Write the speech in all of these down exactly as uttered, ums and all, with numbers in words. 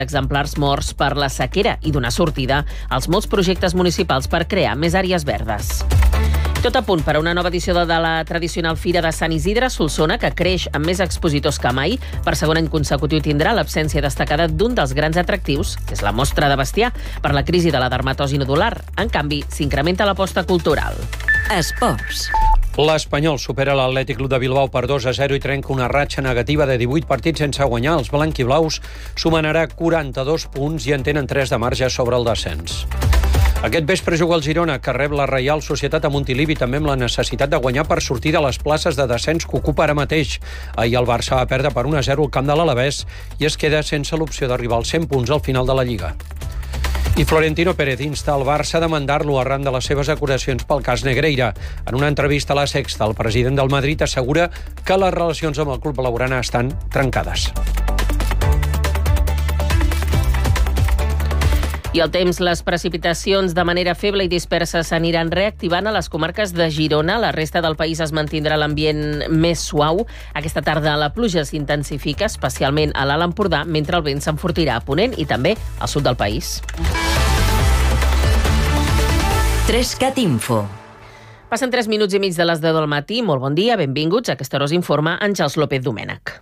exemplars morts per la sequera i donar sortida als molts projectes municipals per crear més àrees verdes. Tot a punt per a una nova edició de la tradicional Fira de Sant Isidre a Solsona, que creix amb més expositors que mai. Per segon any consecutiu tindrà l'absència destacada d'un dels grans atractius, que és la mostra de bestiar, per la crisi de la dermatosi nodular. En canvi, s'incrementa l'aposta cultural. Esports. L'Espanyol supera l'Atlètic Club de Bilbao per dos a zero i trenca una ratxa negativa de divuit partits sense guanyar. Els blanquiblaus sumen ara quaranta-dos punts i en tenen tres de marge sobre el descens. Aquest vespre juga el Girona, que rep la Reial Societat a Montilivi, també amb la necessitat de guanyar per sortir de les places de descens que ocupa ara mateix. Ahir el Barça va perdre per un a zero al camp de l'Alavés i es queda sense l'opció d'arribar als cent punts al final de la Lliga. I Florentino Pérez insta el Barça a demandar-lo arran de les seves acusacions pel cas Negreira. En una entrevista a La Sexta, el president del Madrid assegura que les relacions amb el club blaugrana estan trencades. I el temps, les precipitacions de manera feble i dispersa s'aniran reactivant a les comarques de Girona. La resta del país es mantindrà l'ambient més suau. Aquesta tarda la pluja s'intensifica, especialment a l'Alt Empordà, mentre el vent s'enfortirà a Ponent i també al sud del país. Trescat Info. Passen tres minuts i mig de les deu del matí. Molt bon dia, benvinguts. A aquesta hora us informa Àngels López Domènech.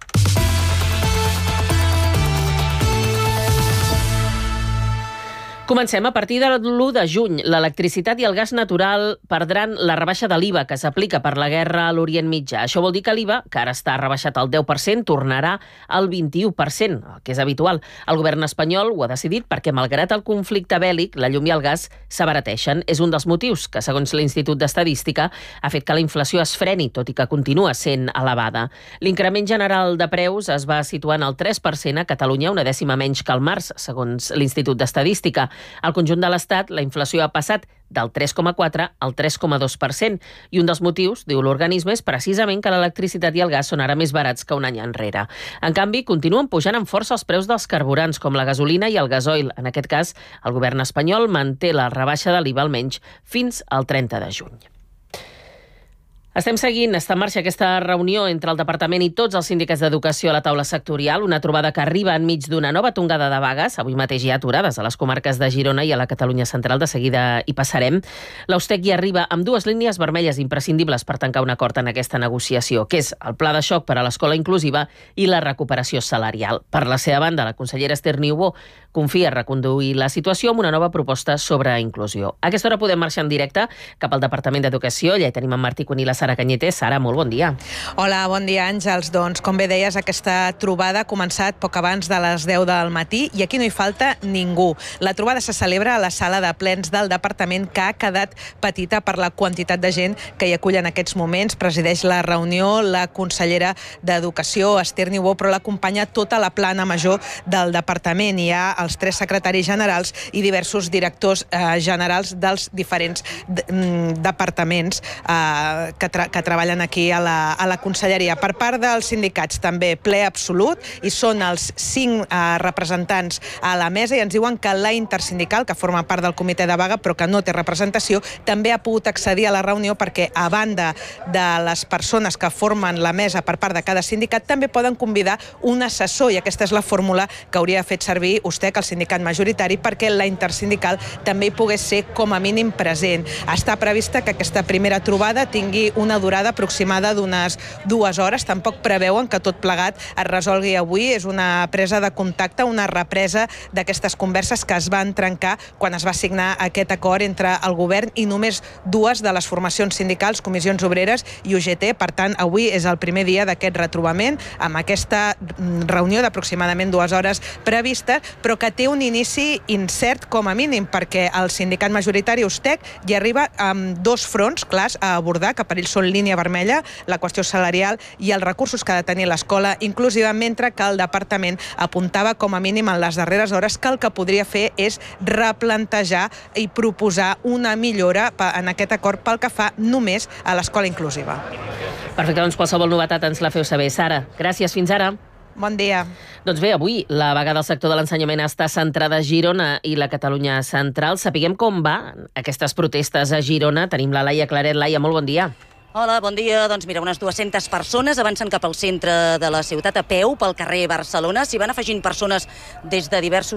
Comencem. A partir de l'u de juny, l'electricitat i el gas natural perdran la rebaixa de l'I V A que s'aplica per la guerra a l'Orient Mitjà. Això vol dir que l'I V A, que ara està rebaixat al deu per cent, tornarà al vint-i-u per cent, el que és habitual. El govern espanyol ho ha decidit perquè, malgrat el conflicte bèl·lic, la llum i el gas s'abarateixen. És un dels motius que, segons l'Institut d'Estadística, ha fet que la inflació es freni, tot i que continua sent elevada. L'increment general de preus es va situar en el tres per cent a Catalunya, una dècima menys que al març, segons l'Institut d'Estadística. Al conjunt de l'Estat, la inflació ha passat del tres coma quatre al tres coma dos per cent i un dels motius, diu l'organisme, és precisament que l'electricitat i el gas són ara més barats que un any enrere. En canvi, continuen pujant amb força els preus dels carburants, com la gasolina i el gasoil. En aquest cas, el govern espanyol manté la rebaixa de l'I V A almenys fins al trenta de juny. Estem seguint, està en marxa aquesta reunió entre el Departament i tots els sindicats d'educació a la taula sectorial, una trobada que arriba enmig d'una nova tongada de vagues. Avui mateix hi ha aturades a les comarques de Girona i a la Catalunya central, de seguida hi passarem. L'Austec hi arriba amb dues línies vermelles imprescindibles per tancar un acord en aquesta negociació, que és el pla de xoc per a l'escola inclusiva i la recuperació salarial. Per la seva banda, la consellera Esther Niubó confia reconduir la situació amb una nova proposta sobre inclusió. A aquesta hora podem marxar en directe cap al Departament d'Educació. Allà hi tenim en Martí Cuní i la Sara Cañete. Sara, molt bon dia. Hola, bon dia, Àngels. Doncs, com bé deies, aquesta trobada ha començat poc abans de les deu del matí i aquí no hi falta ningú. La trobada se celebra a la sala de plens del Departament, que ha quedat petita per la quantitat de gent que hi acull en aquests moments. Presideix la reunió la consellera d'Educació, Esther Niubó, però l'acompanya tota la plana major del Departament. Hi ha els tres secretaris generals i diversos directors eh, generals dels diferents de, mm, departaments eh, que, tra que treballen aquí a la, a la conselleria. Per part dels sindicats també ple absolut i són els cinc eh, representants a la mesa i ens diuen que la intersindical, que forma part del comitè de vaga però que no té representació, també ha pogut accedir a la reunió perquè, a banda de les persones que formen la mesa per part de cada sindicat, també poden convidar un assessor i aquesta és la fórmula que hauria fet servir Ustec, el sindicat majoritari, perquè la intersindical també hi pogués ser com a mínim present. Està prevista que aquesta primera trobada tingui una durada aproximada d'unes dues hores. Tampoc preveuen que tot plegat es resolgui avui. És una presa de contacte, una represa d'aquestes converses que es van trencar quan es va signar aquest acord entre el govern i només dues de les formacions sindicals, Comissions Obreres i U G T. Per tant, avui és el primer dia d'aquest retrobament amb aquesta reunió d'aproximadament dues hores prevista, però que té un inici incert com a mínim, perquè el sindicat majoritari Ustec hi arriba amb dos fronts clars a abordar, que per ells són línia vermella, la qüestió salarial i els recursos que ha de tenir l'escola inclusiva, mentre que el departament apuntava com a mínim en les darreres hores que el que podria fer és replantejar i proposar una millora en aquest acord pel que fa només a l'escola inclusiva. Perfecte, doncs qualsevol novetat ens la feu saber. Sara, gràcies, fins ara. Bon dia. Doncs bé, avui la vaga del sector de l'ensenyament està centrada a Girona i la Catalunya central. Sapiguem com va aquestes protestes a Girona. Tenim la Laia Claret. Laia, molt bon dia. Hola, bon dia. Doncs mira, unes dues-centes persones avancen cap al centre de la ciutat a peu pel carrer Barcelona. S'hi van afegint persones des de diversos